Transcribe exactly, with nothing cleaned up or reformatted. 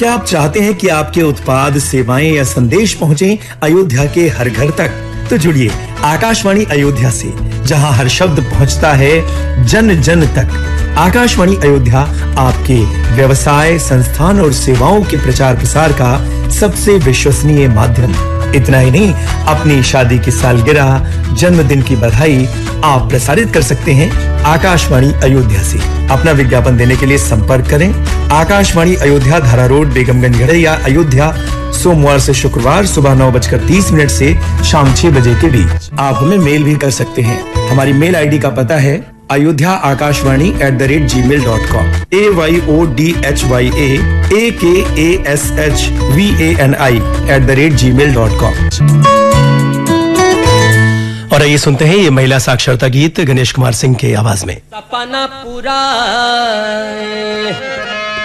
क्या आप चाहते हैं कि आपके उत्पाद, सेवाएं या संदेश पहुंचे अयोध्या के हर घर तक? तो जुड़िए आकाशवाणी अयोध्या से, जहां हर शब्द पहुंचता है जन जन तक। आकाशवाणी अयोध्या आपके व्यवसाय, संस्थान और सेवाओं के प्रचार प्रसार का सबसे विश्वसनीय माध्यम। इतना ही नहीं, अपनी शादी की सालगिरह, जन्मदिन की बधाई आप प्रसारित कर सकते हैं आकाशवाणी अयोध्या से। अपना विज्ञापन देने के लिए संपर्क करें आकाशवाणी अयोध्या, धारा रोड, बेगमगंज गढ़िया, अयोध्या, सोमवार से शुक्रवार सुबह नौ बजकर तीस मिनट से शाम छह बजे के बीच। आप हमें मेल भी कर सकते हैं। हमारी मेल आईडी का पता है Ayodhya Akashvani at the rate ji mail dot com. A Y O D H Y ए ए के A S H V A N I at the rate ji mail dot com. और आइए सुनते हैं ये महिला साक्षरता गीत गणेश कुमार सिंह के आवाज में। सपना पूरा